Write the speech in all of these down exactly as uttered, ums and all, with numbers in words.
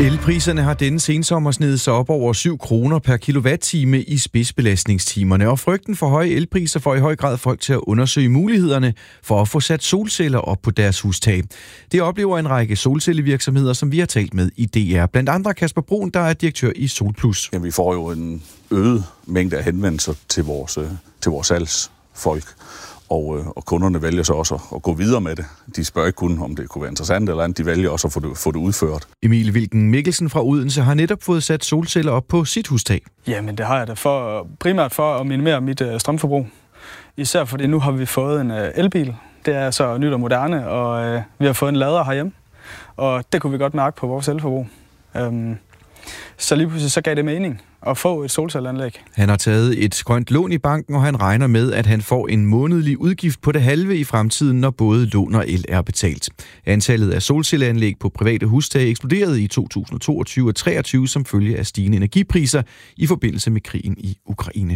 Elpriserne har denne sensommer snedet sig op over syv kroner per kilowatt-time i spidsbelastningstimerne, og frygten for høje elpriser får i høj grad folk til at undersøge mulighederne for at få sat solceller op på deres hustag. Det oplever en række solcellevirksomheder, som vi har talt med i D R. Blandt andre Kasper Brun, der er direktør i Solplus. Jamen, vi får jo en øget mængde af henvendelser til vores, til vores salgsfolk. Og, og kunderne vælger så også at gå videre med det. De spørger ikke kun, om det kunne være interessant eller andet. De vælger også at få det, få det udført. Emil Wilken Mikkelsen fra Odense har netop fået sat solceller op på sit hustag. Jamen, det har jeg da for, primært for at minimere mit uh, strømforbrug. Især fordi nu har vi fået en uh, elbil. Det er så nyt og moderne, og uh, vi har fået en lader herhjemme. Og det kunne vi godt mærke på vores elforbrug. Um, så lige pludselig så gav det mening at få et solcelleanlæg. Han har taget et grønt lån i banken, og han regner med, at han får en månedlig udgift på det halve i fremtiden, når både lån og el er betalt. Antallet af solcelleanlæg på private hustage eksploderede i to tusind toogtyve og treogtyve som følge af stigende energipriser i forbindelse med krigen i Ukraine.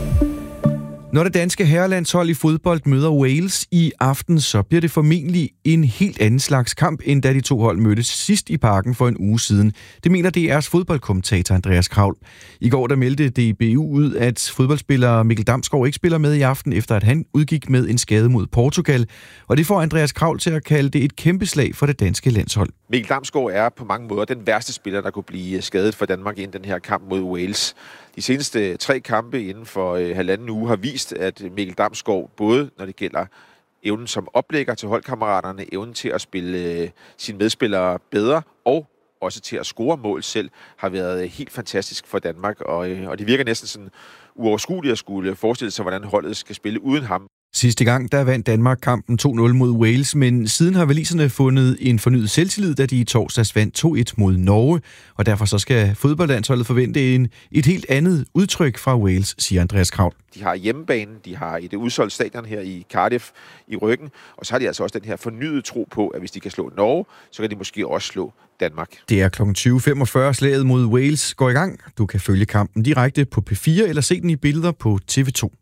Når det danske herrelandshold i fodbold møder Wales i aften, så bliver det formentlig en helt anden slags kamp, end da de to hold mødtes sidst i parken for en uge siden. Det mener D R's fodboldkommentator Andreas Kravl. I går der meldte D B U ud, at fodboldspiller Mikkel Damsgaard ikke spiller med i aften, efter at han udgik med en skade mod Portugal. Og det får Andreas Kravl til at kalde det et kæmpe slag for det danske landshold. Mikkel Damsgaard er på mange måder den værste spiller, der kunne blive skadet for Danmark i den her kamp mod Wales. De seneste tre kampe inden for øh, halvanden uge har vist, at Mikkel Damsgaard, både når det gælder evnen som oplægger til holdkammeraterne, evnen til at spille øh, sine medspillere bedre og også til at score mål selv, har været helt fantastisk for Danmark. Og, øh, og det virker næsten sådan uoverskueligt at skulle forestille sig, hvordan holdet skal spille uden ham. Sidste gang, der vandt Danmark kampen to nul mod Wales, men siden har waliserne fundet en fornyet selvtillid, da de i torsdags vandt to et mod Norge, og derfor så skal fodboldlandsholdet forvente en, et helt andet udtryk fra Wales, siger Andreas Kravl. De har hjemmebane, de har et udsolgt stadion her i Cardiff i ryggen, og så har de altså også den her fornyede tro på, at hvis de kan slå Norge, så kan de måske også slå Danmark. Det er klokken tyve femogfyrre, slaget mod Wales går i gang. Du kan følge kampen direkte på P fire eller se den i billeder på T V to.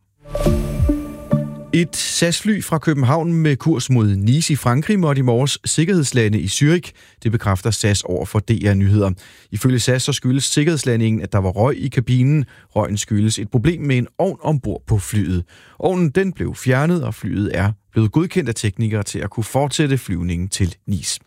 Et S A S-fly fra København med kurs mod Nice i Frankrig måtte i morges sikkerhedslande i Zürich. Det bekræfter S A S over for D R Nyheder. Ifølge S A S så skyldes sikkerhedslandingen, at der var røg i kabinen. Røgen skyldes et problem med en ovn ombord på flyet. Ovnen den blev fjernet, og flyet er blevet godkendt af teknikere til at kunne fortsætte flyvningen til Nice.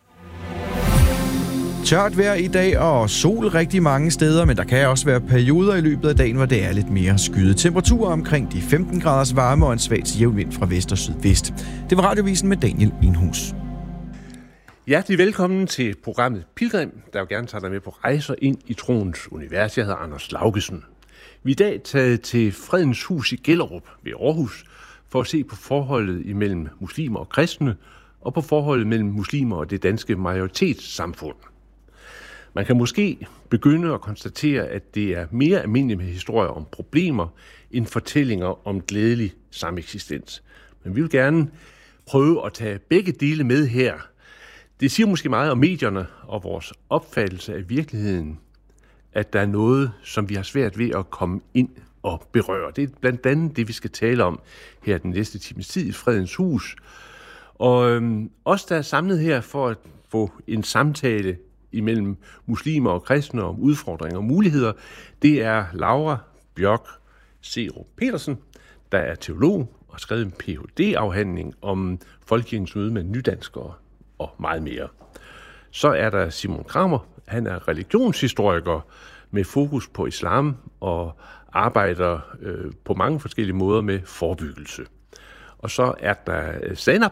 Tørt vejr i dag og sol rigtig mange steder, men der kan også være perioder i løbet af dagen, hvor det er lidt mere skyet. Temperaturer omkring de femten graders varme og en svag til jævn vind fra vest og sydvest. Det var Radiovisen med Daniel Enhus. Hjertelig velkommen til programmet Pilgrim, der jo gerne tager dig med på rejser ind i troens univers. Jeg hedder Anders Laugesen. Vi er i dag taget til Fredens Hus i Gellerup ved Aarhus for at se på forholdet imellem muslimer og kristne og på forholdet mellem muslimer og det danske majoritetssamfund. Man kan måske begynde at konstatere, at det er mere almindeligt med historier om problemer end fortællinger om glædelig sameksistens. Men vi vil gerne prøve at tage begge dele med her. Det siger måske meget om medierne og vores opfattelse af virkeligheden, at der er noget, som vi har svært ved at komme ind og berøre. Det er blandt andet det, vi skal tale om her den næste times tid i Fredens Hus. Og øhm, os, der er samlet her for at få en samtale imellem muslimer og kristne om udfordringer og muligheder, det er Laura Bjørk Serup Petersen, der er teolog og har skrevet en P H D-afhandling om folkekirkens møde med nydanskere og meget mere. Så er der Simon Kramer, han er religionshistoriker med fokus på islam og arbejder øh, på mange forskellige måder med forebyggelse. Og så er der Zainab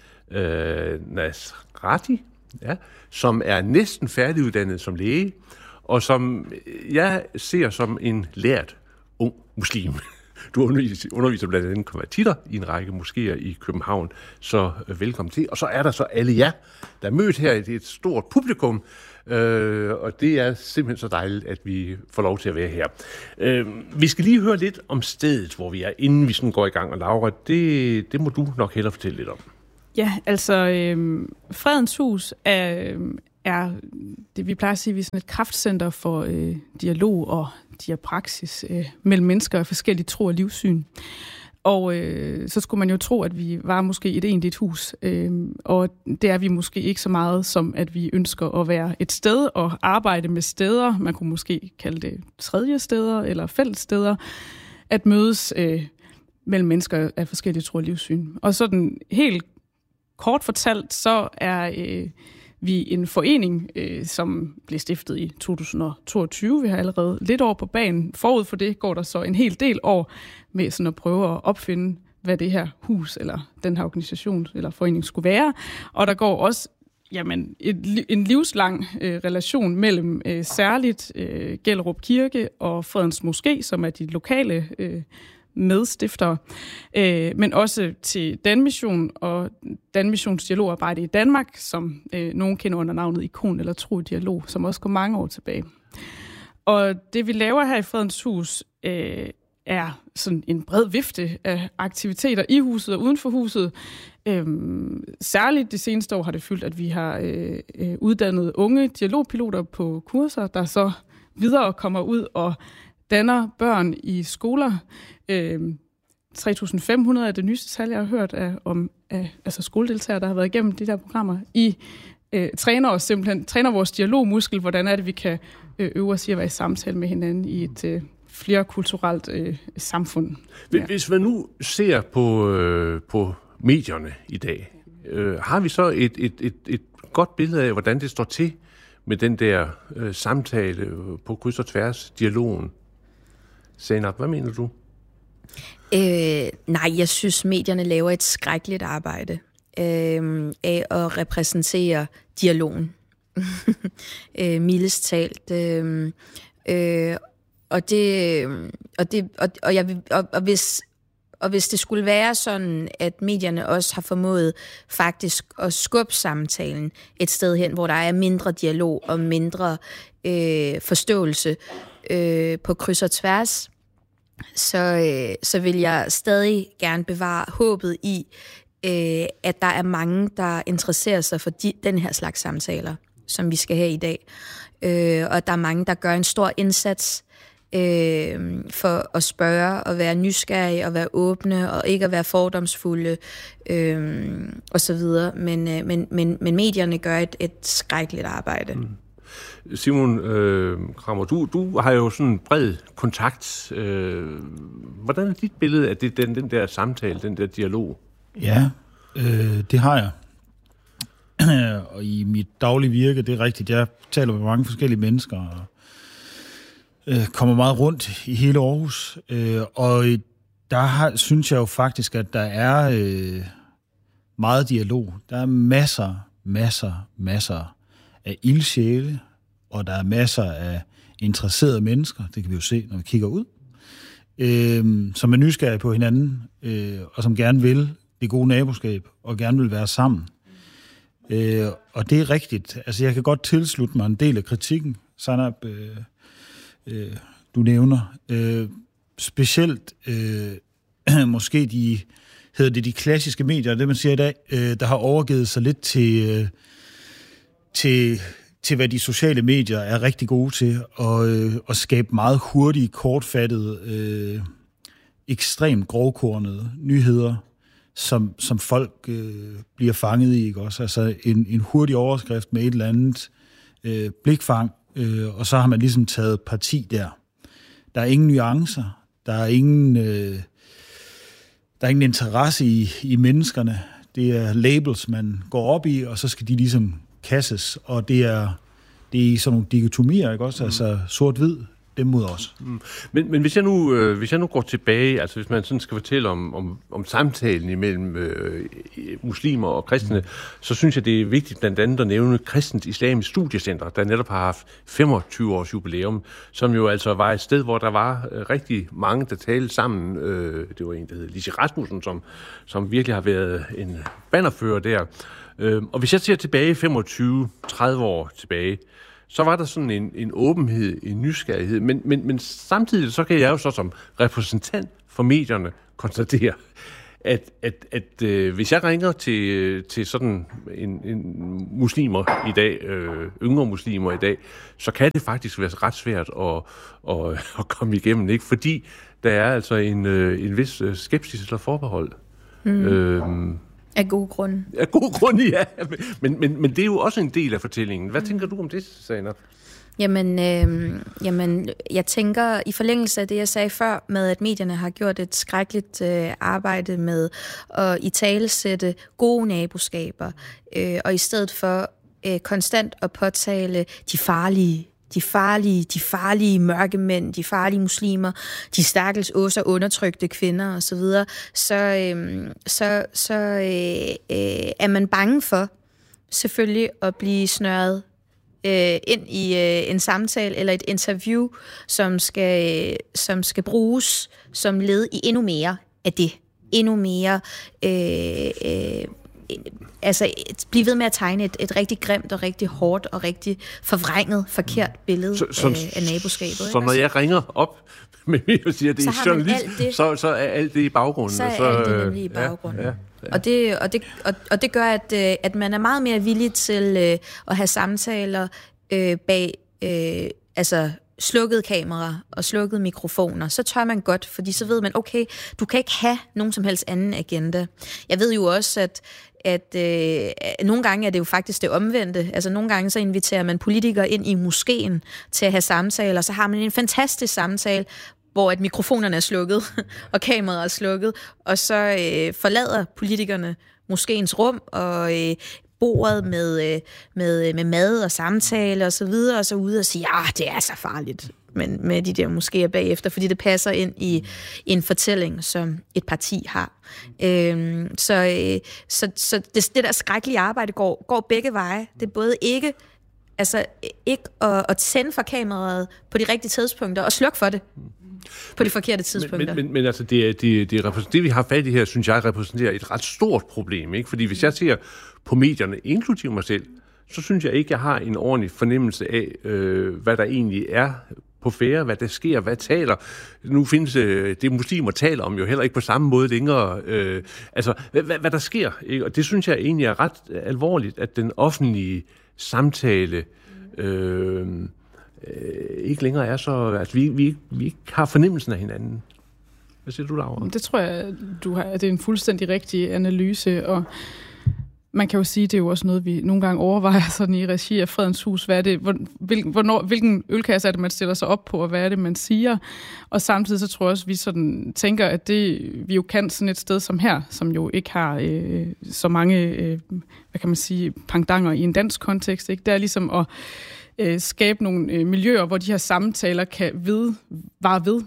øh, Nasrati, ja, som er næsten færdiguddannet som læge, og som jeg ser som en lært ung muslim. Du underviser, underviser blandt andet konvertitter i en række moskéer i København, så velkommen til. Og så er der så alle jer, der er mødt her. Det er et stort publikum, øh, og det er simpelthen så dejligt, at vi får lov til at være her. Øh, vi skal lige høre lidt om stedet, hvor vi er, inden vi sådan går i gang. Og Laura, det, det må du nok hellere fortælle lidt om. Ja, altså øh, Fredens Hus er, øh, er det, vi plejer at sige, vi er sådan et kraftcenter for øh, dialog og diapraksis øh, mellem mennesker af forskellige tro og livssyn. Og øh, så skulle man jo tro, at vi var måske et egentligt hus. Øh, og det er vi måske ikke så meget, som at vi ønsker at være et sted og arbejde med steder. Man kunne måske kalde det tredje steder eller fællessteder. At mødes øh, mellem mennesker af forskellige tro og livssyn. Og sådan helt kort fortalt, så er øh, vi en forening, øh, som blev stiftet i to tusind og toogtyve. Vi har allerede lidt år på banen. Forud for det går der så en hel del år med sådan at prøve at opfinde, hvad det her hus eller den her organisation eller forening skulle være. Og der går også jamen, et, en livslang øh, relation mellem øh, særligt øh, Gellerup Kirke og Fredens Moské, som er de lokale øh, medstiftere, øh, men også til Danmission og Danmissions dialogarbejde i Danmark, som øh, nogen kender under navnet Ikon eller Tro Dialog, som også går mange år tilbage. Og det vi laver her i Fredens Hus øh, er sådan en bred vifte af aktiviteter i huset og uden for huset. Øhm, særligt det seneste år har det fyldt, at vi har øh, øh, uddannet unge dialogpiloter på kurser, der så videre kommer ud og danner børn i skoler. Øhm, tre tusind fem hundrede er det nyeste tal, jeg har hørt af, om af, altså skoledeltagere, der har været igennem de der programmer. I øh, træner os simpelthen, træner vores dialogmuskel, hvordan er det, vi kan øh, øve os i at være i samtale med hinanden i et øh, flerkulturelt øh, samfund. Ja. Hvis man nu ser på, øh, på medierne i dag, øh, har vi så et, et, et, et godt billede af, hvordan det står til med den der øh, samtale på kryds og tværs, dialogen? Zainab, hvad mener du? Øh, nej, jeg synes, medierne laver et skrækkeligt arbejde øh, af at repræsentere dialogen. øh, mildest talt. Øh, øh, og det, og det, og, og, jeg, og, og hvis Og hvis det skulle være sådan, at medierne også har formået faktisk at skubbe samtalen et sted hen, hvor der er mindre dialog og mindre øh, forståelse øh, på kryds og tværs, så, øh, så vil jeg stadig gerne bevare håbet i, øh, at der er mange, der interesserer sig for de, den her slags samtaler, som vi skal have i dag. Øh, og at der er mange, der gør en stor indsats Øh, for at spørge og være nysgerrige og være åbne og ikke at være fordomsfulde øh, og så videre. Men, øh, men, men, men medierne gør et, et skrækkeligt arbejde. Mm. Simon øh, Krammer, du, du har jo sådan en bred kontakt. Øh, hvordan er dit billede af det, den, den der samtale, den der dialog? Ja, øh, det har jeg. Og i mit daglige virke, det er rigtigt, jeg taler med mange forskellige mennesker og øh, kommer meget rundt i hele Aarhus. Øh, og der har, synes jeg jo faktisk, at der er øh, meget dialog. Der er masser, masser, masser af ildsjæle, og der er masser af interesserede mennesker, det kan vi jo se, når vi kigger ud, øh, som er nysgerrige på hinanden, øh, og som gerne vil det gode naboskab, og gerne vil være sammen. Øh, og det er rigtigt. Altså, jeg kan godt tilslutte mig en del af kritikken, Zainab, øh, øh, du nævner. Øh, specielt øh, måske de, hedder det de klassiske medier, det man siger i dag, øh, der har overgivet sig lidt til, øh, til, til, hvad de sociale medier er rigtig gode til, og øh, at skabe meget hurtige, kortfattede, øh, ekstremt grovkornede nyheder, som, som folk øh, bliver fanget i, ikke også? Altså en, en hurtig overskrift med et eller andet øh, blikfang, øh, og så har man ligesom taget parti der. Der er ingen nuancer, der er ingen, øh, der er ingen interesse i, i menneskerne. Det er labels, man går op i, og så skal de ligesom kasses, og det er, det er sådan nogle dikotomier, ikke også? Mm. Altså sort-hvid, dem mod os. Mm. Men, men hvis, jeg nu, øh, hvis jeg nu går tilbage, altså hvis man sådan skal fortælle om, om, om samtalen imellem øh, muslimer og kristne, mm. så synes jeg, det er vigtigt blandt andet at nævne Kristent Islamisk Studiecenter, der netop har haft femogtyve års jubilæum, som jo altså var et sted, hvor der var øh, rigtig mange, der talte sammen. Øh, det var en, der hed Lise Rasmussen, som, som virkelig har været en bannerfører der. Øh, og hvis jeg ser tilbage femogtyve til tredive år tilbage, så var der sådan en, en åbenhed, en nysgerrighed, men, men, men samtidig så kan jeg jo så som repræsentant for medierne konstatere, at, at, at øh, hvis jeg ringer til, til sådan en, en muslimer i dag, øh, yngre muslimer i dag, så kan det faktisk være ret svært at, at, at komme igennem, ikke? Fordi der er altså en, øh, en vis øh, skepsis eller forbehold. Mm. Øhm, af gode grunde. Af gode grunde, ja. Men, men, men det er jo også en del af fortællingen. Hvad mm. tænker du om det, Sanna? Jamen, øh, jamen, jeg tænker i forlængelse af det, jeg sagde før, med at medierne har gjort et skrækkeligt øh, arbejde med at italesætte gode naboskaber, øh, og i stedet for øh, konstant at påtale de farlige, de farlige, de farlige mørke mænd, de farlige muslimer, de stakkels åser undertrykte kvinder osv., så, så, øh, så, så øh, øh, er man bange for selvfølgelig at blive snøret øh, ind i øh, en samtale eller et interview, som skal, som skal bruges som led i endnu mere af det. Endnu mere... Øh, øh, altså blive ved med at tegne et, et rigtig grimt og rigtig hårdt og rigtig forvrænget, forkert billede så, så, af, af naboskabet. Så når jeg ringer op med mig og siger, at det er journalist, det, så, så er alt det i baggrunden. Så er så, alt det nemlig i baggrunden. Ja, ja, ja. Og, det, og, det, og, og det gør, at, at man er meget mere villig til øh, at have samtaler øh, bag øh, altså slukkede kameraer og slukkede mikrofoner, så tør man godt, fordi så ved man, okay, du kan ikke have nogen som helst anden agenda. Jeg ved jo også, at at øh, nogle gange er det jo faktisk det omvendte. Altså nogle gange så inviterer man politikere ind i moskeen til at have samtaler, og så har man en fantastisk samtale, hvor at mikrofonerne er slukket, og kameraet er slukket, og så øh, forlader politikerne moskeens rum, og øh, bordet med, øh, med, med mad og samtale og så videre, og så ude og sige, ja, det er så farligt, men med de der moskéer bagefter, fordi det passer ind i en fortælling, som et parti har. Øhm, så øh, så, så det, det der skrækkelige arbejde går, går begge veje. Det er både ikke, altså, ikke at, at tænde for kameraet på de rigtige tidspunkter, og slukke for det på de forkerte tidspunkter. Men, men, men altså, det, det, det, det vi har fat i her, synes jeg, repræsenterer et ret stort problem, ikke? Fordi hvis jeg ser på medierne, inklusive mig selv, så synes jeg ikke, jeg har en ordentlig fornemmelse af, øh, hvad der egentlig er på færre, hvad der sker, hvad taler. Nu findes øh, det, muslimer taler om jo heller ikke på samme måde længere. Øh, altså, hvad, hvad, hvad der sker. Ikke? Og det synes jeg egentlig er ret alvorligt, at den offentlige samtale øh, øh, ikke længere er så... Altså, vi, vi, vi ikke har fornemmelsen af hinanden. Hvad siger du, Laura? Det tror jeg, du har, det er en fuldstændig rigtig analyse, og man kan jo sige, det er jo også noget, vi nogle gange overvejer sådan i regi af Fredens Hus. Hvad er det, hvornår, hvilken ølkasse er det, man stiller sig op på, og hvad er det, man siger? Og samtidig så tror jeg også, vi sådan tænker, at det vi jo kan sådan et sted som her, som jo ikke har øh, så mange, øh, hvad kan man sige, pangdanger i en dansk kontekst, ikke? Det er ligesom at øh, skabe nogle øh, miljøer, hvor de her samtaler kan ved, vare ved.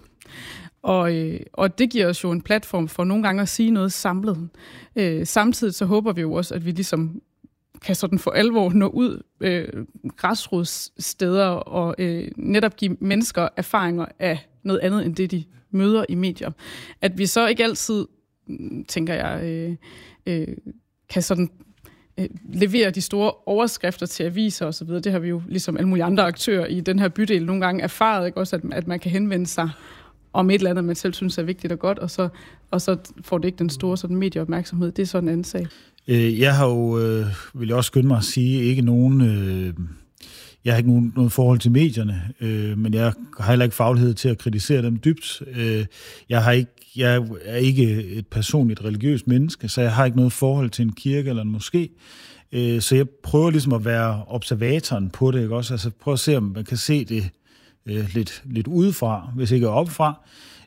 Og, øh, og det giver os jo en platform for nogle gange at sige noget samlet. Øh, samtidig så håber vi jo også, at vi ligesom kan sådan for alvor nå ud øh, græsrodssteder og øh, netop give mennesker erfaringer af noget andet end det, de møder i medier. At vi så ikke altid, tænker jeg, øh, øh, kan sådan øh, levere de store overskrifter til aviser osv. Det har vi jo ligesom alle mulige andre aktører i den her bydel nogle gange erfaret, ikke? Også at, at man kan henvende sig om et eller andet, man selv synes er vigtigt og godt, og så, og så får det ikke den store sådan medieopmærksomhed. Det er sådan en anden sag. Jeg har jo, øh, vil jeg også skynde mig at sige, ikke nogen, øh, jeg har ikke nogen, noget forhold til medierne, øh, men jeg har heller ikke faglighed til at kritisere dem dybt. Øh, jeg, har ikke, jeg er ikke et personligt religiøst menneske, så jeg har ikke noget forhold til en kirke eller en moské. Øh, så jeg prøver ligesom at være observatoren på det, ikke også? Altså prøve at se, om man kan se det Øh, lidt, lidt udefra, hvis ikke opfra.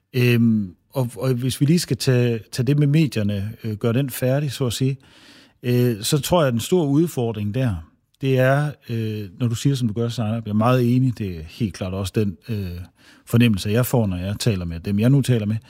Øhm, og, og hvis vi lige skal tage, tage det med medierne, øh, gøre den færdig, så at sige, øh, så tror jeg, at den store udfordring der, det er, øh, når du siger, som du gør, Sanna, jeg er meget enig, det er helt klart også den øh, fornemmelse, jeg får, når jeg taler med dem, jeg nu taler med,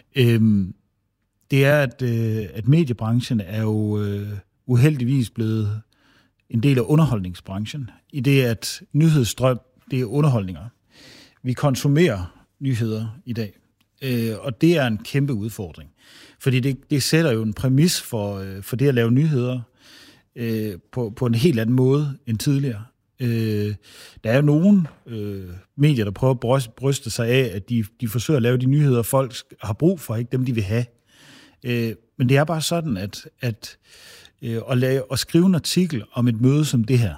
øh, det er, at, øh, at mediebranchen er jo øh, uheldigvis blevet en del af underholdningsbranchen, i det, at nyhedsstrøm, det er underholdninger. Vi konsumerer nyheder i dag, øh, og det er en kæmpe udfordring. Fordi det, det sætter jo en præmis for, øh, for det at lave nyheder øh, på, på en helt anden måde end tidligere. Øh, der er jo nogle øh, medier, der prøver at bryste sig af, at de, de forsøger at lave de nyheder, folk har brug for, ikke dem de vil have. Øh, men det er bare sådan, at, at, øh, at, lave, at skrive en artikel om et møde som det her,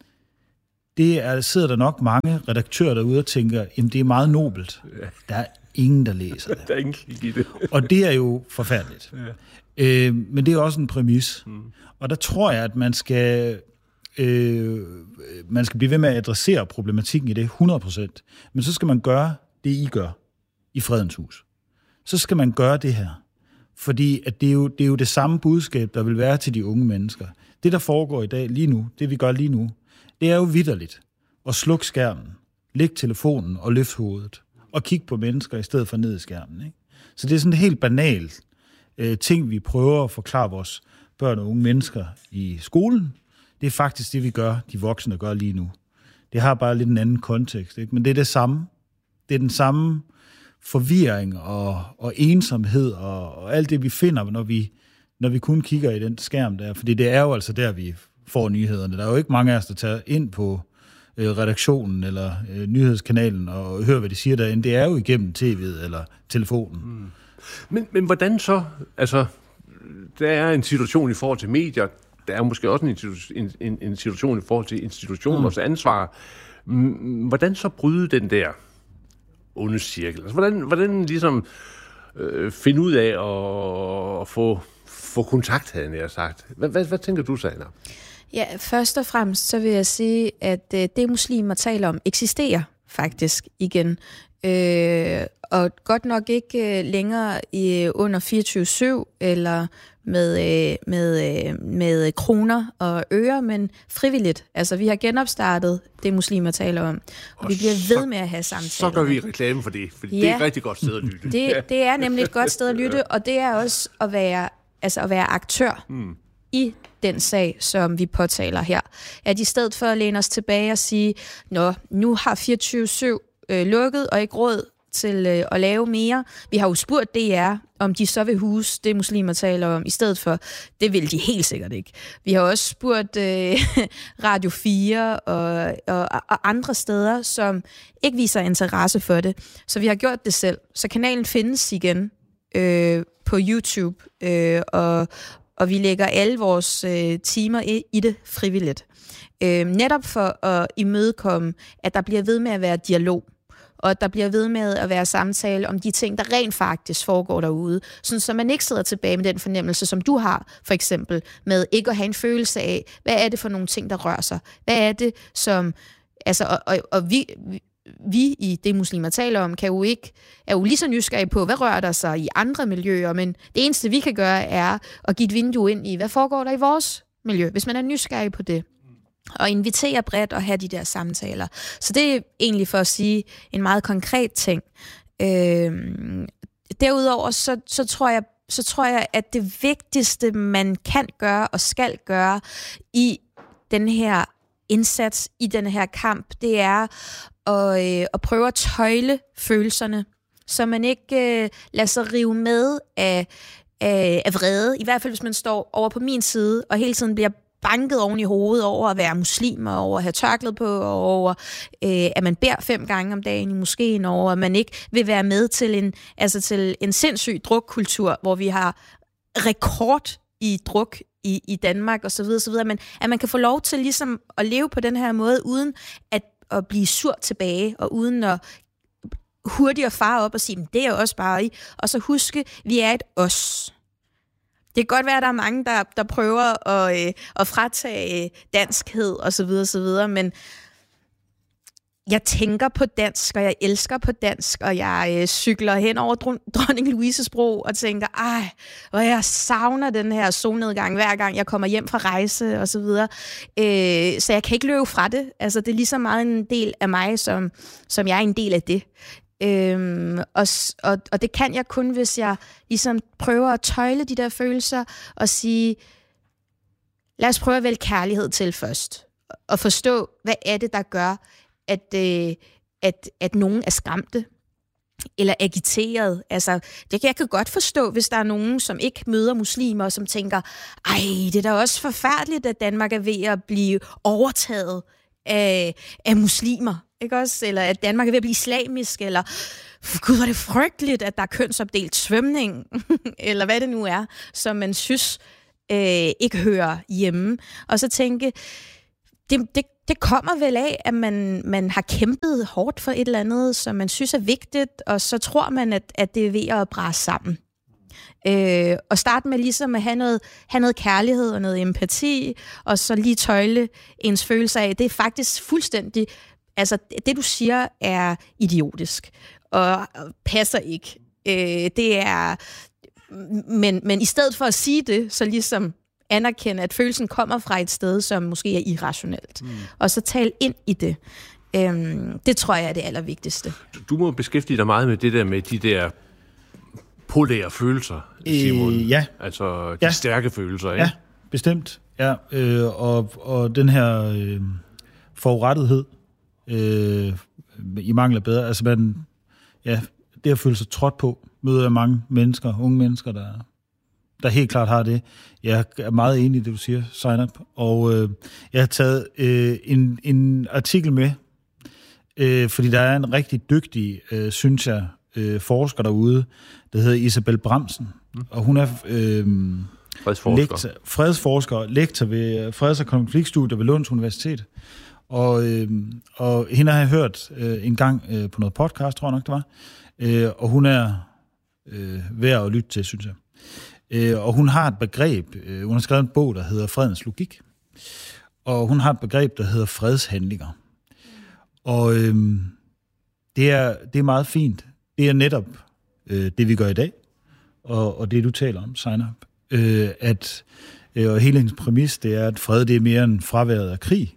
det er, sidder der nok mange redaktører derude og tænker, jamen det er meget nobelt. Der er ingen, der læser det. Der er ingen kig i det. Og det er jo forfærdeligt. Ja. Øh, men det er også en præmis. Mm. Og der tror jeg, at man skal, øh, man skal blive ved med at adressere problematikken i det hundrede procent. Men så skal man gøre det, I gør i Fredens Hus. Så skal man gøre det her. Fordi at det, er jo, det er jo det samme budskab, der vil være til de unge mennesker. Det, der foregår i dag lige nu, det vi gør lige nu, det er jo vitterligt at slukke skærmen, lægge telefonen og løfte hovedet, og kigge på mennesker i stedet for ned i skærmen. Ikke? Så det er sådan en helt banal øh, ting, vi prøver at forklare vores børn og unge mennesker i skolen. Det er faktisk det, vi gør, de voksne gør lige nu. Det har bare lidt en anden kontekst, ikke? Men det er det samme. Det er den samme forvirring og, og ensomhed og, og alt det, vi finder, når vi, når vi kun kigger i den skærm der. Fordi det er jo altså der, vi får nyhederne. Der er jo ikke mange af os, der tager ind på øh, redaktionen eller øh, nyhedskanalen og hører, hvad de siger derinde. Det er jo igennem tv'et eller telefonen. Mm. Men, men hvordan så? Altså, der er en situation i forhold til medier. Der er måske også en, en, en situation i forhold til institutioners mm. ansvar. Hvordan så bryde den der onde cirkel? Altså, hvordan, hvordan ligesom øh, finde ud af at, at få, få kontakt, havde jeg sagt. Hvad, hvad, hvad tænker du, Sanna? Ja, først og fremmest så vil jeg sige, at øh, det muslimer taler om eksisterer faktisk igen. Øh, og godt nok ikke øh, længere i, under fireogtyve syv eller med, øh, med, øh, med kroner og øre, men frivilligt. Altså, vi har genopstartet det, muslimer taler om. Og, og vi bliver så, ved med at have samtaler. Så gør vi reklame for det, for ja, det er et rigtig godt sted at lytte. Det, det er nemlig et godt sted at lytte, og det er også at være, altså at være aktør hmm. i den sag, som vi påtaler her. At i stedet for at læne os tilbage og sige, nå, nu har fireogtyve syv øh, lukket og ikke råd til øh, at lave mere. Vi har jo spurgt D R, om de så vil huse det, muslimer taler om, i stedet for. Det vil de helt sikkert ikke. Vi har også spurgt øh, Radio fire og, og, og andre steder, som ikke viser interesse for det. Så vi har gjort det selv. Så kanalen findes igen øh, på YouTube, øh, og, og vi lægger alle vores øh, timer i, i det frivilligt. Øh, netop for at imødekomme, at der bliver ved med at være dialog, og der bliver ved med at være samtale om de ting, der rent faktisk foregår derude, sådan så man ikke sidder tilbage med den fornemmelse, som du har, for eksempel, med ikke at have en følelse af, hvad er det for nogle ting, der rører sig? Hvad er det, som... Altså, og, og, og vi, vi i det, muslimer taler om, kan jo ikke, er jo lige så nysgerrige på, hvad rører der sig i andre miljøer, men det eneste, vi kan gøre, er at give et vindue ind i, hvad foregår der i vores miljø, hvis man er nysgerrig på det. Og invitere bredt og have de der samtaler. Så det er egentlig for at sige en meget konkret ting. Øhm, derudover så, så, tror jeg, så tror jeg, at det vigtigste, man kan gøre og skal gøre i den her indsats, i den her kamp, det er at, øh, at prøve at tøjle følelserne, så man ikke øh, lader sig rive med af, af, af vrede. I hvert fald, hvis man står over på min side og hele tiden bliver banket oven i hovedet over at være muslim, og over at have tørklæde på, og over øh, at man beder fem gange om dagen i moskeen, over at man ikke vil være med til en, altså til en sindssyg drukkultur, hvor vi har rekord i druk i, i Danmark og så videre, så videre, men at man kan få lov til ligesom at leve på den her måde, uden at, at blive sur tilbage, og uden at hurtigt at fare op og sige, det er jo også bare i, og så huske, vi er et os. Det kan godt være, at der er mange, der, der prøver at, øh, at fratage danskhed og så videre, så videre, men jeg tænker på dansk, og jeg elsker på dansk, og jeg øh, cykler hen over Dronning Louises Bro og tænker, ej, hvor jeg savner den her solnedgang hver gang jeg kommer hjem fra rejse og så videre. Øh, så jeg kan ikke løbe fra det. Altså, det er lige så meget en del af mig, som, som jeg er en del af det. Øhm, og, og, og det kan jeg kun, hvis jeg ligesom prøver at tøjle de der følelser og sige, lad os prøve at vælge kærlighed til først. Og forstå, hvad er det, der gør, at, øh, at, at nogen er skræmte eller agiteret. Altså, det, jeg kan godt forstå, hvis der er nogen, som ikke møder muslimer, som tænker, ej, det er da også forfærdeligt, at Danmark er ved at blive overtaget af, af muslimer. Ikke også? Eller at Danmark er ved at blive islamisk, eller gud, hvor er det frygteligt, at der er kønsopdelt svømning, eller hvad det nu er, som man synes øh, ikke hører hjemme. Og så tænke, det, det, det kommer vel af, at man, man har kæmpet hårdt for et eller andet, som man synes er vigtigt, og så tror man, at, at det er ved at brase sammen. Øh, og starte med ligesom at have noget, have noget kærlighed og noget empati, og så lige tøjle ens følelser af. Det er faktisk fuldstændig... Altså, det du siger er idiotisk, og passer ikke. Øh, det er... Men, men i stedet for at sige det, så ligesom anerkende, at følelsen kommer fra et sted, som måske er irrationelt. Mm. Og så tale ind i det. Øhm, det tror jeg er det allervigtigste. Du må beskæftige dig meget med det der med de der polære følelser, Simon. Øh, ja. Altså de ja. stærke følelser, ikke? Ja, bestemt. Ja, øh, og, og den her øh, forurettethed øh, i mangel af bedre, altså man, ja, det at føle sig trådt på, møder jeg mange mennesker, unge mennesker, der, der helt klart har det. Jeg er meget enig i det, du siger, Zainab, og øh, jeg har taget øh, en, en artikel med, øh, fordi der er en rigtig dygtig, øh, synes jeg, øh, forsker derude, der hedder Isabel Bramsen, mm. og hun er øh, fredsforsker. Lektor, fredsforsker, lektor ved Freds- og Konfliktstudier ved Lunds Universitet. Og, øh, og hende har jeg hørt øh, en gang øh, på noget podcast, tror jeg nok det var, øh, og hun er øh, værd at lytte til, synes jeg. Øh, og hun har et begreb, øh, hun har skrevet en bog, der hedder Fredens Logik, og hun har et begreb, der hedder fredshandlinger. Og øh, det, er, det er meget fint. Det er netop øh, det, vi gør i dag, og, og det, du taler om, Zainab. Øh, at, øh, og hele hendes præmis, det er, at fred det er mere end fraværet af krig.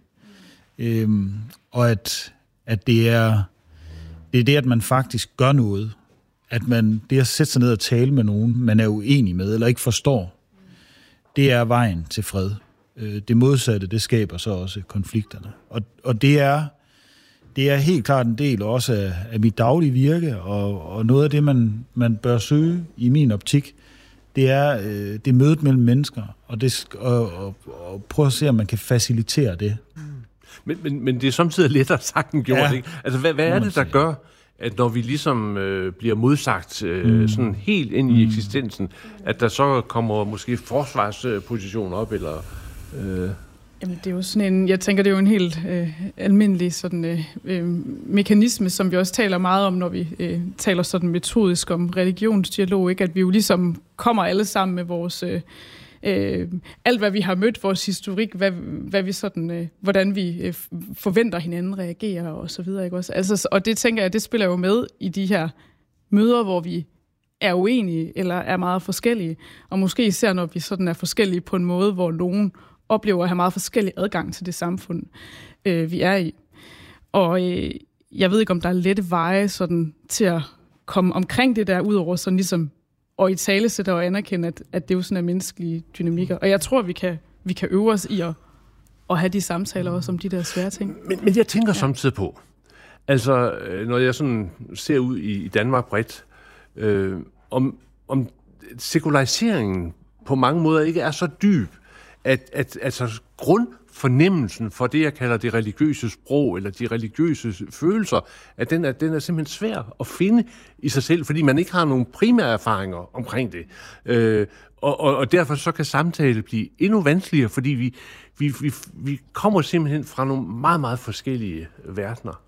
Øh, og at, at det, er, det er det, at man faktisk gør noget. At man, det at sætte sig ned og tale med nogen, man er uenig med, eller ikke forstår, det er vejen til fred. Øh, det modsatte, det skaber så også konflikterne. Og, og det er Det er helt klart en del også af, af mit daglige virke, og, og noget af det, man, man bør søge i min optik, det er øh, det mødet mellem mennesker, og, det, og, og, og prøve at se, om man kan facilitere det. Mm. Men, men, men det er samtidig lettere sagt end gjort, ja. Ikke? Altså, hvad, hvad er det, der gør, at når vi ligesom øh, bliver modsagt øh, mm. sådan helt ind i eksistensen, at der så kommer måske forsvarspositioner op, eller... Øh Jamen, det er jo sådan en, jeg tænker, det er jo en helt øh, almindelig sådan, øh, øh, mekanisme, som vi også taler meget om, når vi øh, taler sådan metodisk om religionsdialog, ikke? At vi jo ligesom kommer alle sammen med vores, øh, øh, alt hvad vi har mødt, vores historik, hvad, hvad vi sådan, øh, hvordan vi øh, forventer hinanden reagerer og så videre, ikke også? Altså, og det tænker jeg, det spiller jo med i de her møder, hvor vi er uenige eller er meget forskellige, og måske især når vi sådan er forskellige på en måde, hvor nogen oplever at have meget forskellig adgang til det samfund, øh, vi er i. Og øh, jeg ved ikke, om der er lette veje sådan, til at komme omkring det der, udover sådan ligesom og i talesætter og anerkende, at, at det er jo sådan er menneskelige dynamikker. Og jeg tror, vi kan, vi kan øve os i at, at have de samtaler også om de der svære ting. Men, men jeg tænker ja. samtidig på, altså når jeg sådan ser ud i, i Danmark bredt, øh, om, om sekulariseringen på mange måder ikke er så dyb, at, at altså grundfornemmelsen for det, jeg kalder det religiøse sprog, eller de religiøse følelser, at den er, den er simpelthen svær at finde i sig selv, fordi man ikke har nogen primære erfaringer omkring det. Øh, og, og, og derfor så kan samtale blive endnu vanskeligere, fordi vi, vi, vi, vi kommer simpelthen fra nogle meget, meget forskellige verdener.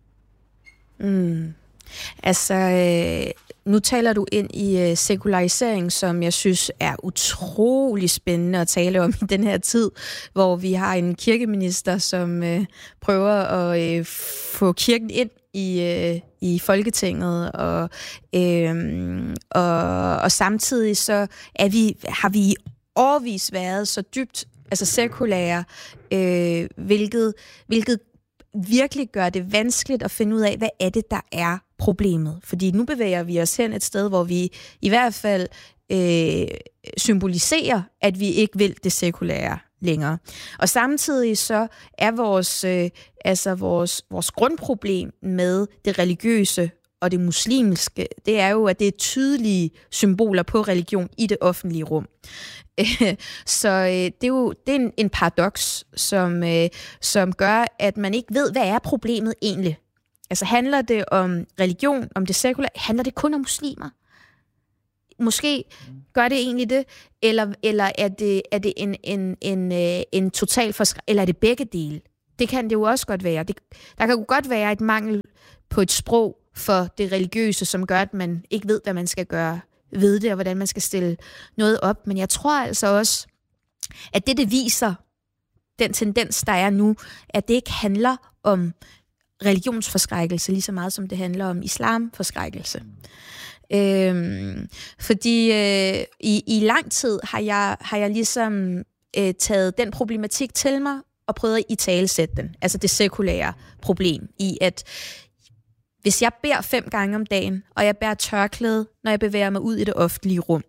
Mm. Altså, øh, nu taler du ind i øh, sekularisering, som jeg synes er utrolig spændende at tale om i den her tid, hvor vi har en kirkeminister, som øh, prøver at øh, få kirken ind i, øh, i Folketinget, og, øh, og, og samtidig så er vi, har vi i årevis været så dybt altså sekulære, øh, hvilket, hvilket virkelig gør det vanskeligt at finde ud af, hvad er det, der er problemet. Fordi nu bevæger vi os hen et sted, hvor vi i hvert fald øh, symboliserer, at vi ikke vil det sekulære længere. Og samtidig så er vores, øh, altså vores, vores grundproblem med det religiøse og det muslimske, det er jo, at det er tydelige symboler på religion i det offentlige rum. Så øh, det er jo det er en, en paradoks, som, øh, som gør, at man ikke ved, hvad er problemet egentlig. Altså handler det om religion, om det sekulære, handler det kun om muslimer? Måske gør det egentlig det, eller, eller er det, er det en, en, en, en total forskræk, eller er det begge dele? det kan det jo også godt være. Det, der kan jo godt være et mangel på et sprog for det religiøse, som gør, at man ikke ved, hvad man skal gøre ved det, og hvordan man skal stille noget op. Men jeg tror altså også, at det, det viser, den tendens, der er nu, at det ikke handler om religionsforskrækkelse lige så meget, som det handler om islamforskrækkelse. Øhm, fordi øh, i, i lang tid har jeg, har jeg ligesom øh, taget den problematik til mig og prøvet at italesætte den. Altså det sekulære problem i, at hvis jeg beder fem gange om dagen, og jeg bærer tørklæde, når jeg bevæger mig ud i det offentlige rum,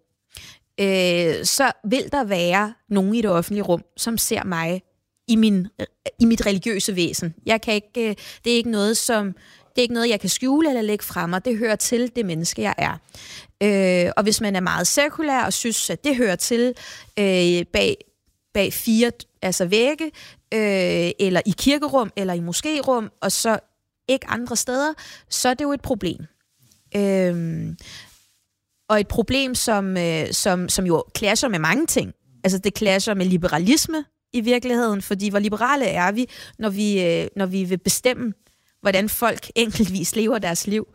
øh, så vil der være nogen i det offentlige rum, som ser mig i, min, i mit religiøse væsen. Jeg kan ikke, det er ikke noget, som, det er ikke noget, jeg kan skjule eller lægge frem mig. Det hører til det menneske, jeg er. Øh, og hvis man er meget sekulær og synes, at det hører til øh, bag, bag fire altså vægge, øh, eller i kirkerum, eller i moskérum, og så ikke andre steder, så er det jo et problem. Øh, og et problem, som, øh, som, som jo clasher med mange ting. Altså det clasher med liberalisme, i virkeligheden, fordi hvor liberale er vi, når vi, øh, når vi vil bestemme, hvordan folk enkeltvis lever deres liv.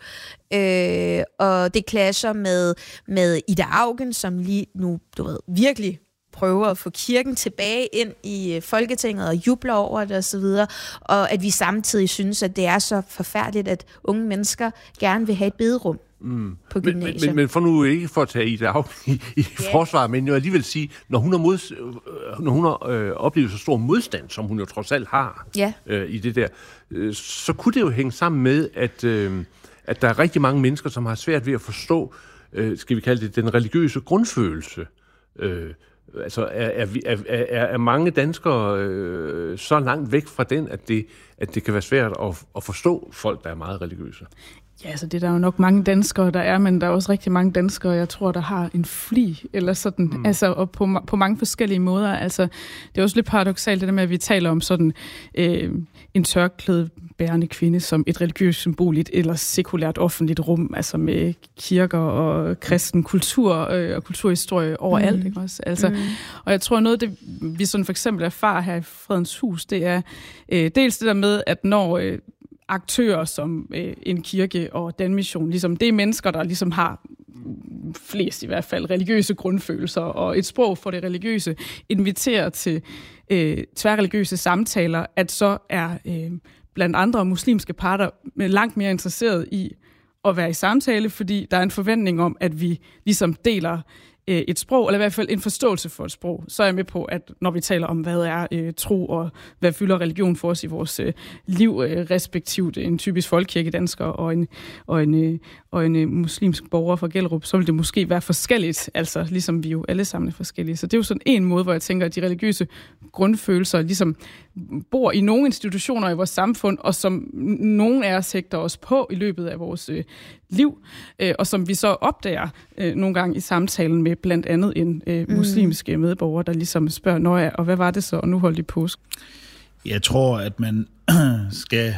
Øh, og det clasher med, med Ida Auken, som lige nu, du ved, virkelig prøver at få kirken tilbage ind i Folketinget og jubler over det osv., og at vi samtidig synes, at det er så forfærdeligt, at unge mennesker gerne vil have et bederum. Mm. På men, men, men for nu ikke for at tage Ida Auken i, i yeah. forsvar, men jeg alligevel sige, når hun har, mod, når hun har øh, oplevet så stor modstand, som hun jo trods alt har yeah. øh, i det der, øh, så kunne det jo hænge sammen med, at, øh, at der er rigtig mange mennesker, som har svært ved at forstå, øh, skal vi kalde det, den religiøse grundfølelse. Øh, altså er, er, er, er mange danskere øh, så langt væk fra den, at det, at det kan være svært at, at forstå folk, der er meget religiøse? Ja, altså det er der jo nok mange danskere, der er, men der er også rigtig mange danskere, jeg tror, der har en fli, eller sådan, mm. altså, og på, på mange forskellige måder. Altså, det er også lidt paradoksalt, det der med, at vi taler om sådan øh, en tørklædebærende kvinde som et religiøst symbol i et ellers sekulært offentligt rum, altså med kirker og kristen kultur øh, og kulturhistorie overalt, mm. ikke også? Altså, mm. og jeg tror, noget af det, vi sådan for eksempel erfarer her i Fredens Hus, det er øh, dels det der med, at når øh, aktører som øh, en kirke og Danmission, ligesom det er mennesker, der ligesom har flest i hvert fald religiøse grundfølelser og et sprog for det religiøse, inviterer til øh, tværreligiøse samtaler, at så er øh, blandt andre muslimske parter langt mere interesseret i at være i samtale, fordi der er en forventning om, at vi ligesom deler et sprog, eller i hvert fald en forståelse for et sprog, så er jeg med på, at når vi taler om, hvad er øh, tro, og hvad fylder religion for os i vores øh, liv, øh, respektivt en typisk folkekirkedansker og en, og en, øh, og en øh, muslimsk borger fra Gellerup, så vil det måske være forskelligt, altså ligesom vi jo alle sammen er forskellige. Så det er jo sådan en måde, hvor jeg tænker, at de religiøse grundfølelser ligesom bor i nogle institutioner i vores samfund, og som nogen af os hægter os på i løbet af vores øh, liv, øh, og som vi så opdager øh, nogle gange i samtalen med blandt andet en øh, muslimske mm. medborger, der ligesom spørger, Nå ja, og hvad var det så, og nu holdt de påske? Jeg tror, at man skal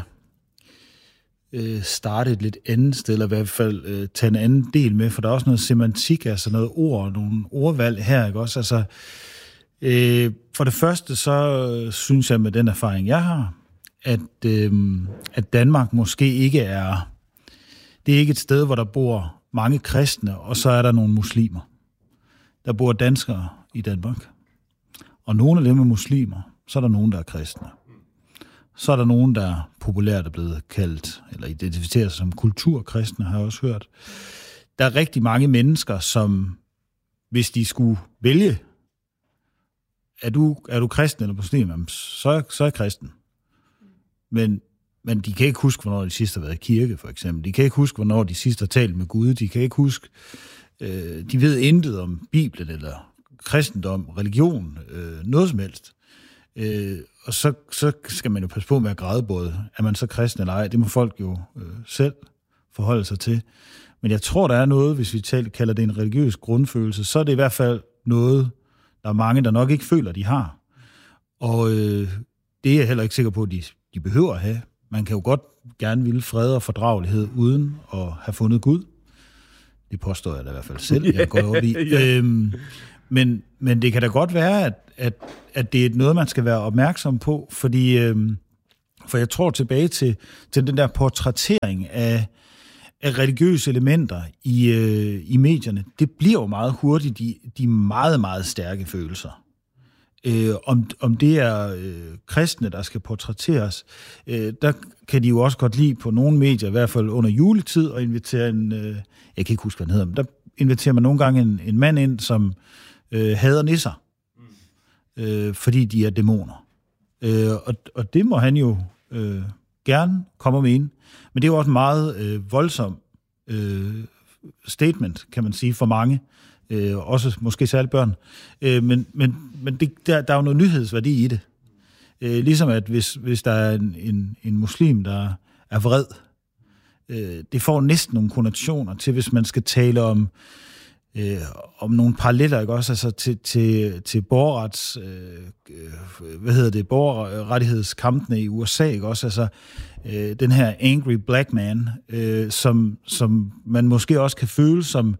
øh, starte et lidt andet sted, eller i hvert fald øh, tage en anden del med, for der er også noget semantik, altså noget ord, nogle ordvalg her, ikke også? Altså, øh, for det første, så øh, synes jeg med den erfaring, jeg har, at, øh, at Danmark måske ikke er, det er ikke et sted, hvor der bor mange kristne, og så er der nogle muslimer. Der bor danskere i Danmark. Og nogle af dem er muslimer, så er der nogen, der er kristne. Så er der nogen, der populært er blevet kaldt, eller identificeret som kulturkristne, har jeg også hørt. Der er rigtig mange mennesker, som, hvis de skulle vælge, er du, er du kristen eller muslim, så, så er jeg kristen. Men, men de kan ikke huske, hvornår de sidst har været i kirke, for eksempel. De kan ikke huske, hvornår de sidst har talt med Gud. De kan ikke huske, øh, de ved intet om Bibelen, eller kristendom, religion, øh, noget som helst. Øh, og så, så skal man jo passe på med at græde både, er man så kristen eller ej, det må folk jo øh, selv forholde sig til. Men jeg tror, der er noget, hvis vi taler, kalder det en religiøs grundfølelse, så er det i hvert fald noget, der er mange, der nok ikke føler, de har. Og øh, det er jeg heller ikke sikker på, at de, de behøver at have. Man kan jo godt gerne ville fred og fordragelighed uden at have fundet Gud. Det påstår jeg da i hvert fald selv, jeg går op i. yeah. øhm, men, men det kan da godt være, at, at, at det er noget, man skal være opmærksom på, fordi øhm, For jeg tror tilbage til, til den der portrættering af, af religiøse elementer i, øh, i medierne. Det bliver jo meget hurtigt de, de meget, meget stærke følelser. Øh, om, om det er øh, kristne, der skal portrætteres, øh, der kan de jo også godt lide på nogle medier, i hvert fald under juletid, at invitere en, øh, jeg kan ikke huske, hvad han hedder, men der inviterer man nogle gange en, en mand ind, som øh, hader nisser, øh, fordi de er dæmoner. Øh, og, og det må han jo øh, gerne komme med ind. Men det er jo også en meget øh, voldsom øh, statement, kan man sige, for mange. Øh, også måske særligt børn. Øh, men men, men det, der, der er jo noget nyhedsværdi i det. Øh, ligesom at hvis, hvis der er en, en, en muslim, der er vred, øh, det får næsten nogle konnotationer til, hvis man skal tale om øh, om nogle paralleller, ikke også, altså til, til, til borgerrets, øh, hvad hedder det, borgerrettighedskampene i U S A, ikke også, altså øh, den her angry black man, øh, som, som man måske også kan føle som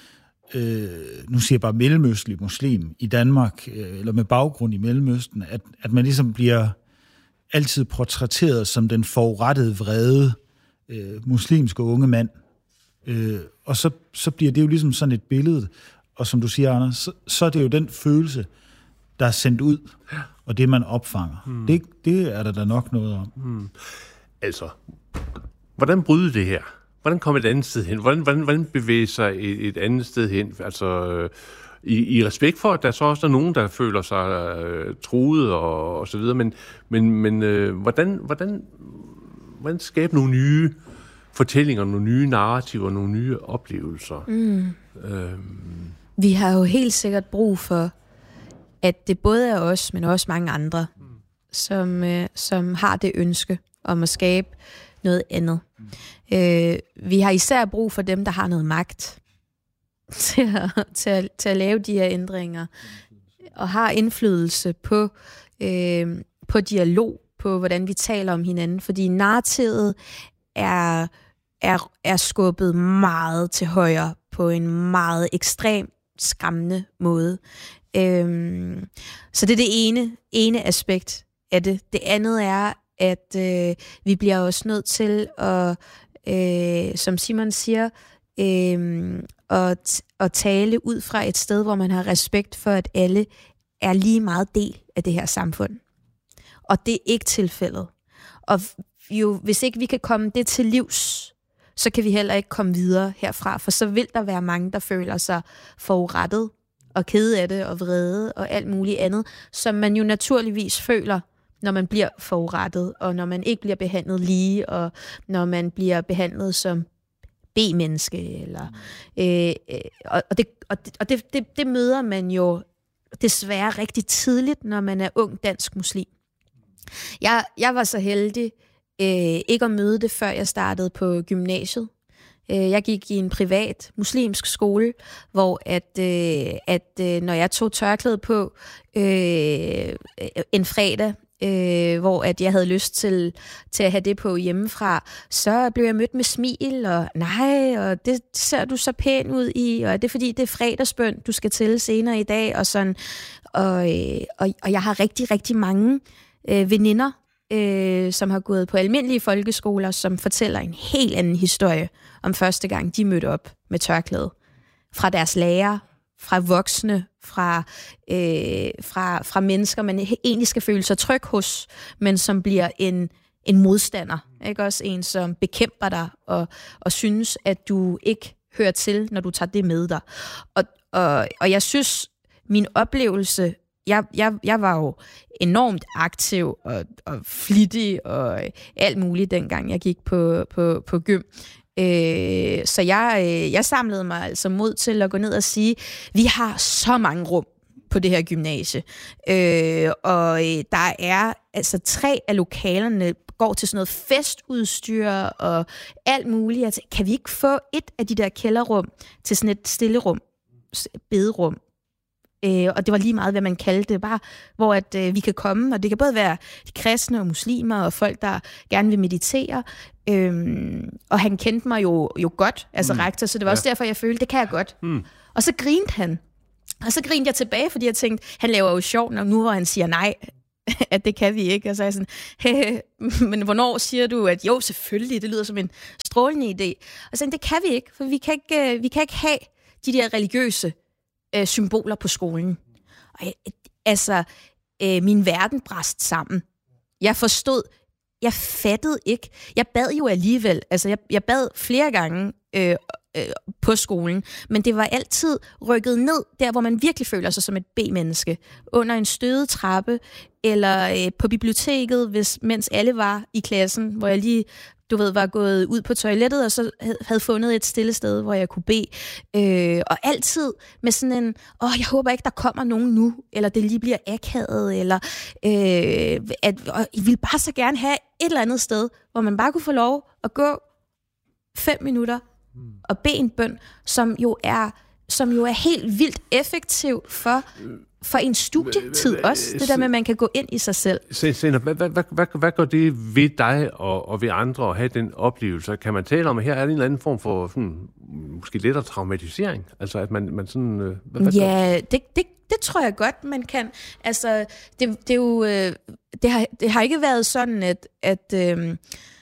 Øh, nu siger jeg bare mellemøstlig muslim i Danmark, øh, eller med baggrund i Mellemøsten, at, at man ligesom bliver altid portrætteret som den forurettede, vrede øh, muslimske unge mand. Øh, og så, så bliver det jo ligesom sådan et billede, og som du siger, Anders, så, så er det jo den følelse, der er sendt ud, og det man opfanger. Hmm. Det, det er der da nok noget om. Hmm. Altså, hvordan bryde det her? Hvordan komme et andet sted hen? Hvordan, hvordan, hvordan bevæge sig et, et andet sted hen? Altså, øh, i, i respekt for, at der så også er nogen, der føler sig øh, truet og, og så videre, men, men, men øh, hvordan, hvordan, hvordan skabe nogle nye fortællinger, nogle nye narrativer, nogle nye oplevelser? Mm. Øhm. Vi har jo helt sikkert brug for, at det både er os, men også mange andre, mm. som, øh, som har det ønske om at skabe noget andet. Mm. Øh, vi har især brug for dem, der har noget magt til at, til at, til at lave de her ændringer, og har indflydelse på, øh, på dialog, på hvordan vi taler om hinanden, fordi narrativet er, er, er skubbet meget til højre på en meget ekstrem, skræmmende måde. Øh, så det er det ene, ene aspekt af det. Det andet er, at øh, vi bliver også nødt til at, øh, som Simon siger, øh, at, at tale ud fra et sted, hvor man har respekt for, at alle er lige meget del af det her samfund. Og det er ikke tilfældet. Og jo, hvis ikke vi kan komme det til livs, så kan vi heller ikke komme videre herfra, for så vil der være mange, der føler sig forurettet og kede af det og vrede og alt muligt andet, som man jo naturligvis føler, når man bliver forurettet, og når man ikke bliver behandlet lige, og når man bliver behandlet som B-menneske. Eller, øh, og og, det, og, det, og det, det, det møder man jo desværre rigtig tidligt, når man er ung dansk muslim. Jeg, jeg var så heldig øh, ikke at møde det, før jeg startede på gymnasiet. Jeg gik i en privat muslimsk skole, hvor at, øh, at øh, når jeg tog tørklæde på øh, en fredag, øh, hvor at jeg havde lyst til, til at have det på hjemmefra, så blev jeg mødt med smil, og nej, og det ser du så pæn ud i, og det er fordi, det er fredagsbøn, du skal til senere i dag, og sådan. Og, øh, og, og jeg har rigtig, rigtig mange øh, veninder, øh, som har gået på almindelige folkeskoler, som fortæller en helt anden historie om første gang, de mødte op med tørklæde. Fra deres lærere, fra voksne, fra, øh, fra, fra mennesker, man egentlig skal føle sig tryg hos, men som bliver en, en modstander. Ikke? Også en, som bekæmper dig og, og synes, at du ikke hører til, når du tager det med dig. Og, og, og jeg synes, min oplevelse, jeg, jeg, jeg var jo enormt aktiv og, og flittig og alt muligt, dengang jeg gik på, på, på gym. Øh, så jeg, øh, jeg samlede mig altså mod til at gå ned og sige, vi har så mange rum på det her gymnasie, øh, og øh, der er altså tre af lokalerne går til sådan noget festudstyr og alt muligt. Altså, kan vi ikke få et af de der kælderrum til sådan et stillerum, bederum? Øh, og det var lige meget, hvad man kaldte det, bare hvor at, øh, vi kan komme, og det kan både være de kristne og muslimer og folk, der gerne vil meditere. Øhm, og han kendte mig jo, jo godt, altså mm. rektor, så det var ja. også derfor, jeg følte, det kan jeg godt. Mm. Og så grinte han. Og så grinte jeg tilbage, fordi jeg tænkte, han laver jo sjov, når nu hvor han siger nej. at det kan vi ikke. Og så er jeg sådan, hey, men hvornår siger du, at jo, selvfølgelig, det lyder som en strålende idé. Og så det kan vi ikke, for vi kan ikke, vi kan ikke have de der religiøse øh, symboler på skolen. Og jeg, altså, øh, min verden brast sammen. Jeg forstod, jeg fattede ikke. Jeg bad jo alligevel, altså jeg, jeg bad flere gange øh, øh, på skolen, men det var altid rykket ned, der hvor man virkelig føler sig som et B-menneske. Under en stødet trappe, eller øh, på biblioteket, hvis, mens alle var i klassen, hvor jeg lige, du ved, var gået ud på toilettet, og så havde fundet et stille sted, hvor jeg kunne bede. Øh, og altid med sådan en, åh, jeg håber ikke, der kommer nogen nu, eller det lige bliver akavet, eller øh, at, og jeg ville bare så gerne have et eller andet sted, hvor man bare kunne få lov at gå fem minutter og bede en bøn, som jo er, som jo er helt vildt effektiv for for en studietid også, det der med, at man kan gå ind i sig selv. Sender, hvad, hvad, hvad, hvad gør det ved dig og, og ved andre at have den oplevelse? Kan man tale om, at her er en eller anden form for sådan, måske lettere traumatisering? Altså, at man, man sådan... Hvad, hvad ja, det, det, det tror jeg godt, man kan. Altså, det, det er jo... Det har, det har ikke været sådan, at... at øhm,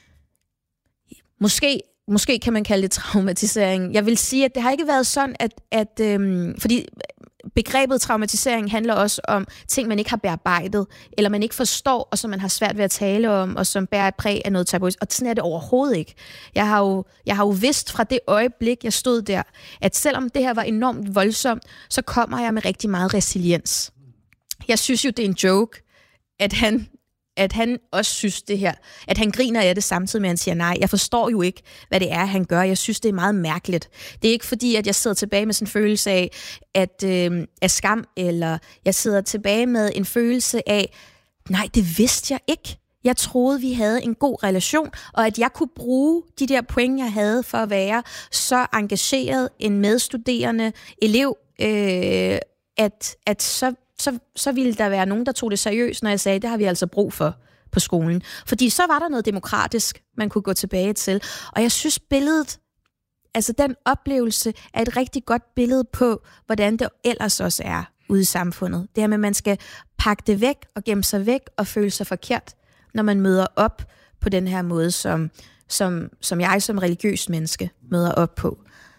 måske... Måske kan man kalde det traumatisering. Jeg vil sige, at det har ikke været sådan, at... at øhm, fordi begrebet traumatisering handler også om ting, man ikke har bearbejdet, eller man ikke forstår, og som man har svært ved at tale om, og som bærer et præg af noget tabuisk. Og sådan er det overhovedet ikke. Jeg har jo, jeg har jo vidst fra det øjeblik, jeg stod der, at selvom det her var enormt voldsomt, så kommer jeg med rigtig meget resiliens. Jeg synes jo, det er en joke, at han... at han også synes det her, at han griner af det samtidig med, at han siger nej. Jeg forstår jo ikke, hvad det er, han gør. Jeg synes, det er meget mærkeligt. Det er ikke fordi, at jeg sidder tilbage med sådan en følelse af, at, øh, af skam, eller jeg sidder tilbage med en følelse af, nej, det vidste jeg ikke. Jeg troede, vi havde en god relation, og at jeg kunne bruge de der point, jeg havde for at være så engageret en medstuderende elev, øh, at, at så Så, så ville der være nogen, der tog det seriøst, når jeg sagde, det har vi altså brug for på skolen. Fordi så var der noget demokratisk, man kunne gå tilbage til. Og jeg synes, billedet, altså den oplevelse, er et rigtig godt billede på, hvordan det ellers også er ude i samfundet. Det her med, at man skal pakke det væk og gemme sig væk og føle sig forkert, når man møder op på den her måde, som, som, som jeg som religiøs menneske møder op på.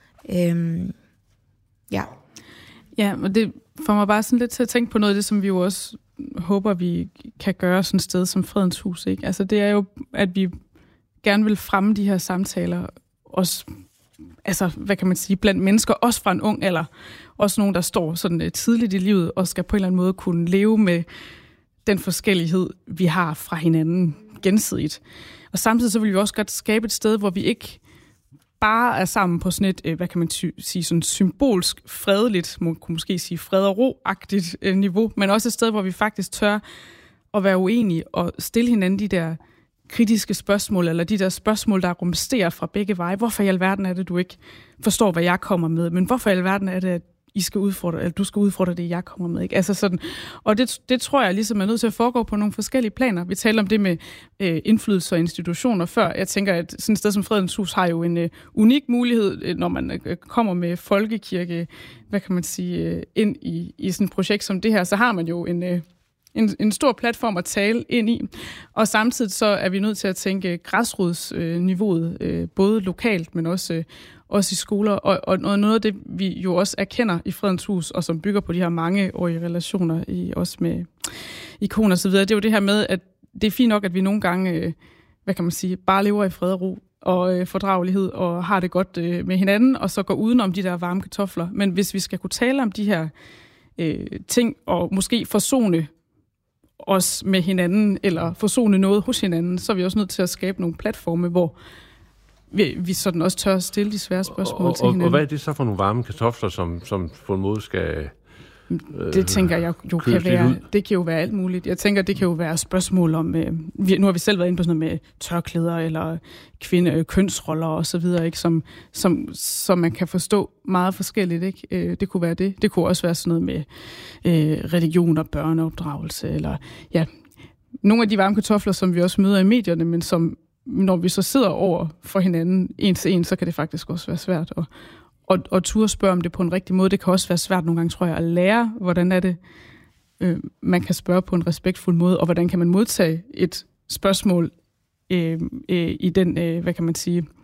Øhm, ja. Ja, og det får mig bare sådan lidt til at tænke på noget af det, som vi jo også håber, vi kan gøre sådan et sted som Fredens Hus, ikke? Altså det er jo, at vi gerne vil fremme de her samtaler, også, altså hvad kan man sige, blandt mennesker, også fra en ung alder, også nogen, der står sådan tidligt i livet, og skal på en eller anden måde kunne leve med den forskellighed, vi har fra hinanden gensidigt. Og samtidig så vil vi også godt skabe et sted, hvor vi ikke bare er sammen på sådan et, hvad kan man sige, sådan symbolsk, fredeligt, man kunne måske sige fred og ro-agtigt niveau, men også et sted, hvor vi faktisk tør at være uenige og stille hinanden de der kritiske spørgsmål, eller de der spørgsmål, der rumsterer fra begge veje. Hvorfor i alverden er det, du ikke forstår, hvad jeg kommer med? Men hvorfor i alverden er det, at I skal udfordre, eller du skal udfordre det, jeg kommer med, ikke? Altså sådan, og det, det tror jeg ligesom er nødt til at foregå på nogle forskellige planer. Vi taler om det med øh, indflydelse og institutioner før. Jeg tænker, at sådan et sted som Fredens Hus har jo en øh, unik mulighed, øh, når man øh, kommer med folkekirke, hvad kan man sige, øh, ind i, i sådan et projekt som det her, så har man jo en, øh, en, en stor platform at tale ind i. Og samtidig så er vi nødt til at tænke græsrodsniveauet, øh, både lokalt, men også øh, også i skoler, og, og noget af det, vi jo også erkender i Fredens Hus, og som bygger på de her mangeårige relationer, i, også med ikoner og så videre, det er jo det her med, at det er fint nok, at vi nogle gange, øh, hvad kan man sige, bare lever i fred og ro, og øh, fordragelighed, og har det godt øh, med hinanden, og så går udenom de der varme kartofler. Men hvis vi skal kunne tale om de her øh, ting, og måske forsone os med hinanden, eller forsone noget hos hinanden, så er vi også nødt til at skabe nogle platforme, hvor Vi, vi sådan også tør at stille de svære spørgsmål og, til hinanden. Og hvad er det så for nogle varme kartofler, som, som på en måde skal... Øh, det tænker jeg jo kan være... Det kan jo være alt muligt. Jeg tænker, det kan jo være spørgsmål om... Øh, vi, nu har vi selv været inde på sådan noget med tørklæder, eller kvinde, øh, kønsroller og så videre, ikke? Som, som, som man kan forstå meget forskelligt, ikke? Øh, det kunne være det. Det kunne også være sådan noget med øh, religion og børneopdragelse, eller ja... Nogle af de varme kartofler, som vi også møder i medierne, men som når vi så sidder over for hinanden en til en, så kan det faktisk også være svært at, at, at turde spørge om det på en rigtig måde. Det kan også være svært nogle gange, tror jeg, at lære, hvordan er det, øh, man kan spørge på en respektfuld måde, og hvordan kan man modtage et spørgsmål øh, øh, i den, øh, hvad kan man sige,